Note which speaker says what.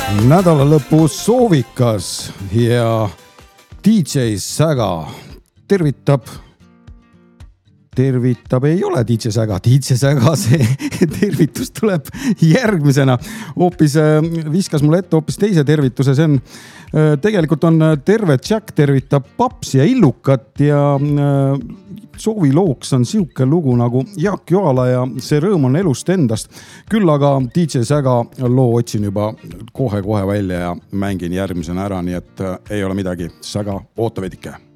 Speaker 1: Nädalalõpu soovikas ja DJ Säga tervitab, ei ole DJ Säga, see tervitus tuleb järgmisena. Hoopis viskas mulle ette hoopis teise tervituse, see on tegelikult on terve Jack tervitab Paps ja Illukat ja soovilooks on siuke lugu nagu Jaak Joala ja see rõõm on elust endast. Küll aga DJ Säga loo otsin juba kohe välja ja mängin järgmisena ära, nii et ei ole midagi. Säga, oota veidike.